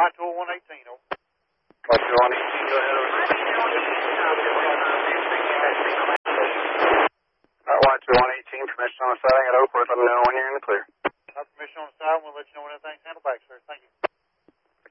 Y20118, over. Y20118, go ahead, over. Y20118, permission on the sighting at Oakwood. Let me know when you're in the clear. Permission on the side. We'll let you know when everything's handled back, sir. Thank you.